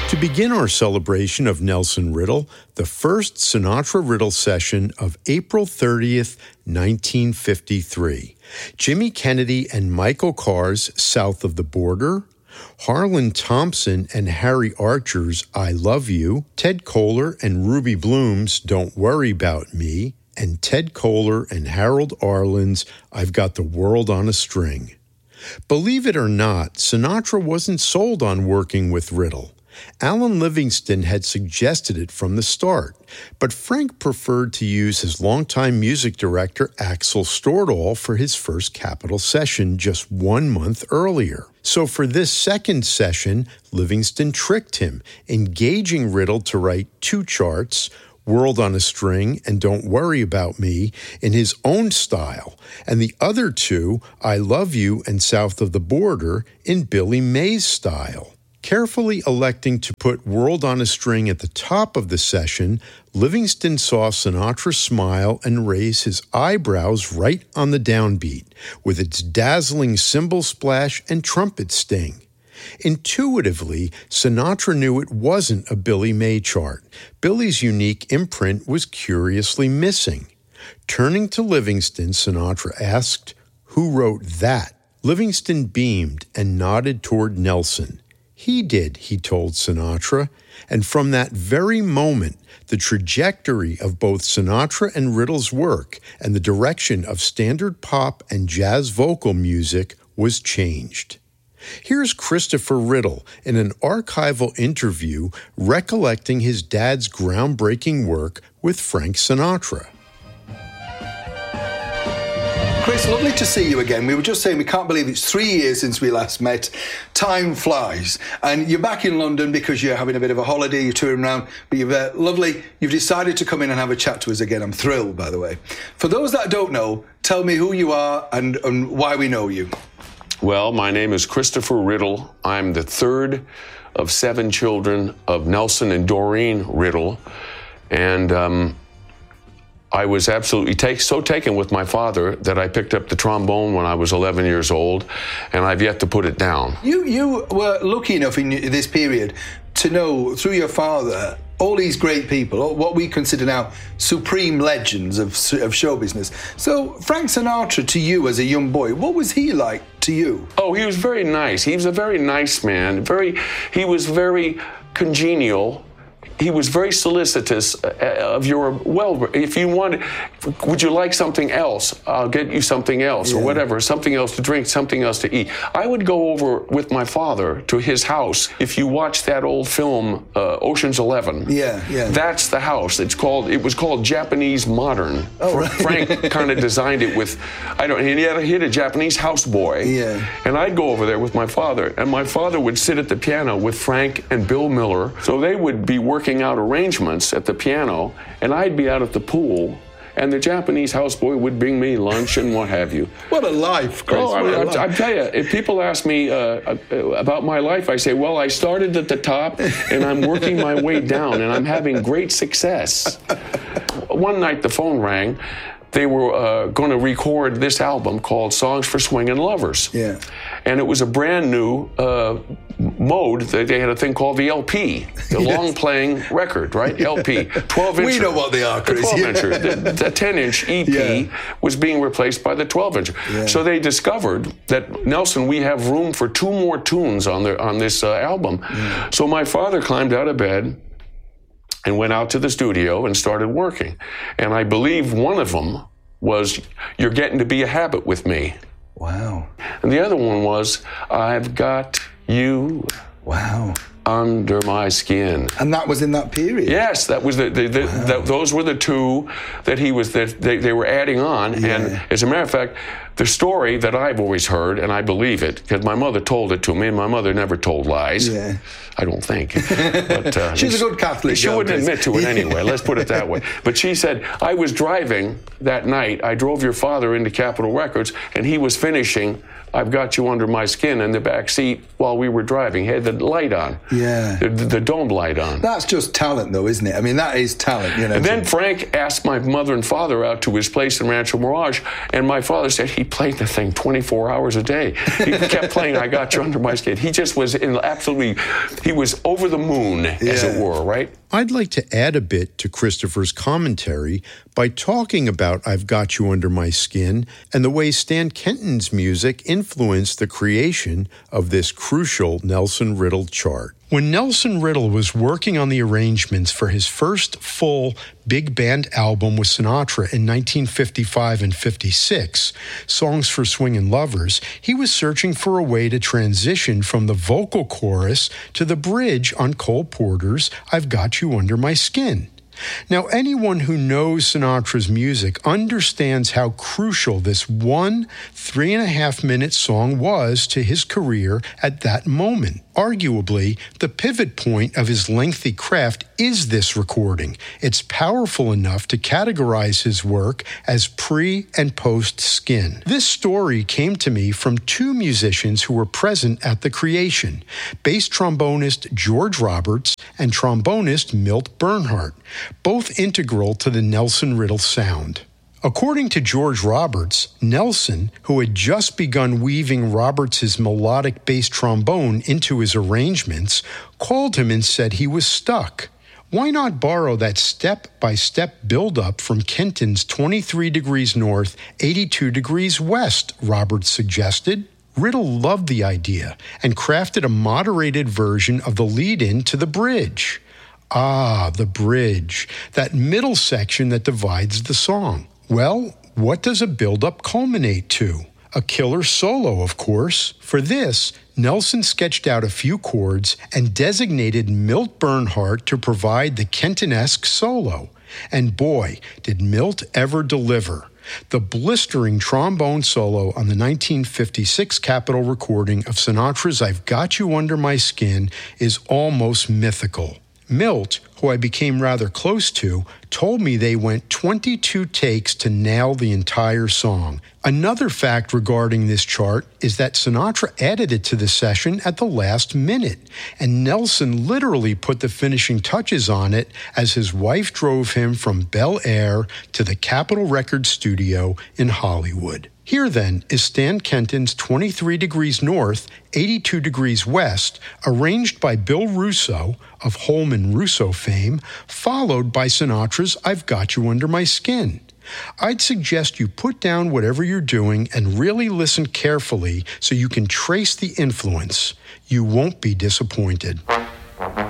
To begin our celebration of Nelson Riddle, the first Sinatra Riddle session of April 30th, 1953. Jimmy Kennedy and Michael Carr's South of the Border, Harlan Thompson and Harry Archer's I Love You, Ted Koehler and Ruby Bloom's Don't Worry About Me, and Ted Koehler and Harold Arlen's I've Got the World on a String. Believe it or not, Sinatra wasn't sold on working with Riddle. Alan Livingston had suggested it from the start, but Frank preferred to use his longtime music director Axel Stordahl for his first Capitol session just 1 month earlier. So for this second session, Livingston tricked him, engaging Riddle to write 2 charts, World on a String and Don't Worry About Me, in his own style, and the other 2, I Love You and South of the Border, in Billy Mays' style. Carefully electing to put World on a String at the top of the session, Livingston saw Sinatra smile and raise his eyebrows right on the downbeat, with its dazzling cymbal splash and trumpet sting. Intuitively, Sinatra knew it wasn't a Billy May chart. Billy's unique imprint was curiously missing. Turning to Livingston, Sinatra asked, "Who wrote that?" Livingston beamed and nodded toward Nelson. He did, he told Sinatra, and from that very moment, the trajectory of both Sinatra and Riddle's work and the direction of standard pop and jazz vocal music was changed. Here's Christopher Riddle in an archival interview recollecting his dad's groundbreaking work with Frank Sinatra. Chris, lovely to see you again. We were just saying we can't believe it's 3 years since we last met. Time flies. And you're back in London because you're having a bit of a holiday, you're touring around, but you've decided to come in and have a chat to us again. I'm thrilled, by the way. For those that don't know, tell me who you are and why we know you. Well, my name is Christopher Riddle. I'm the third of 7 children of Nelson and Doreen Riddle. And I was absolutely so taken with my father that I picked up the trombone when I was 11 years old, and I've yet to put it down. You were lucky enough in this period to know, through your father, all these great people, what we consider now supreme legends of show business. So Frank Sinatra, to you as a young boy, what was he like to you? Oh, he was very nice. He was a very nice man. He was very congenial. He was very solicitous of your if you wanted, would you like something else? I'll get you something else, or whatever, something else to drink, something else to eat. I would go over with my father to his house. If you watch that old film, Ocean's 11, that's the house. It was called Japanese Modern. Oh, right. Frank kind of designed it with, he had a Japanese houseboy. Yeah. And I'd go over there with my father, and my father would sit at the piano with Frank and Bill Miller. So they would be working out arrangements at the piano, and I'd be out at the pool, and the Japanese houseboy would bring me lunch and what have you. What a life, Chris. I tell you, if people ask me about my life, I say, well, I started at the top, and I'm working my way down, and I'm having great success. One night the phone rang. They were going to record this album called Songs for Swingin' Lovers. Yeah. And it was a brand new mode. They had a thing called the LP, the long-playing record, right? LP, 12-inch. We know what they are, Chris. The 12-incher. The 10-inch EP was being replaced by the 12-incher. Yeah. So they discovered that, Nelson, we have room for 2 more tunes on this album. Yeah. So my father climbed out of bed and went out to the studio and started working. And I believe one of them was, You're Getting to Be a Habit with Me. Wow. And the other one was, I've Got You. Wow. Under My Skin. And that was in that period? Yes, that was those were the 2 that they were adding on. Yeah. And as a matter of fact, the story that I've always heard, and I believe it, because my mother told it to me, and my mother never told lies. Yeah. I don't think. But, she's a good Catholic. She wouldn't admit to it anyway, let's put it that way. But she said, I was driving that night, I drove your father into Capitol Records, and he was finishing I've Got You Under My Skin in the back seat while we were driving. He had the light on. Yeah. The dome light on. That's just talent, though, isn't it? I mean, that is talent, you know. And then Frank asked my mother and father out to his place in Rancho Mirage, and my father said he played the thing 24 hours a day. He kept playing I Got You Under My Skin. He just was he was over the moon, as it were, right? I'd like to add a bit to Christopher's commentary by talking about I've Got You Under My Skin and the way Stan Kenton's music influenced the creation of this crucial Nelson Riddle chart. When Nelson Riddle was working on the arrangements for his first full big band album with Sinatra in 1955 and 56, Songs for Swingin' Lovers, he was searching for a way to transition from the vocal chorus to the bridge on Cole Porter's I've Got You Under My Skin. Now, anyone who knows Sinatra's music understands how crucial this 1 3.5-minute song was to his career at that moment. Arguably, the pivot point of his lengthy craft is this recording. It's powerful enough to categorize his work as pre- and post-Skin. This story came to me from two musicians who were present at the creation, bass trombonist George Roberts and trombonist Milt Bernhardt, both integral to the Nelson Riddle sound. According to George Roberts, Nelson, who had just begun weaving Roberts' melodic bass trombone into his arrangements, called him and said he was stuck. Why not borrow that step-by-step build-up from Kenton's 23 degrees north, 82 degrees west, Roberts suggested. Riddle loved the idea and crafted a moderated version of the lead-in to the bridge. Ah, the bridge, that middle section that divides the song. Well, what does a build-up culminate to? A killer solo, of course. For this, Nelson sketched out a few chords and designated Milt Bernhardt to provide the Kenton-esque solo. And boy, did Milt ever deliver. The blistering trombone solo on the 1956 Capitol recording of Sinatra's I've Got You Under My Skin is almost mythical. Milt, who I became rather close to, told me they went 22 takes to nail the entire song. Another fact regarding this chart is that Sinatra added it to the session at the last minute, and Nelson literally put the finishing touches on it as his wife drove him from Bel Air to the Capitol Records studio in Hollywood. Here, then, is Stan Kenton's 23 degrees north, 82 degrees west, arranged by Bill Russo of Holman Russo fame, followed by Sinatra's I've Got You Under My Skin. I'd suggest you put down whatever you're doing and really listen carefully so you can trace the influence. You won't be disappointed.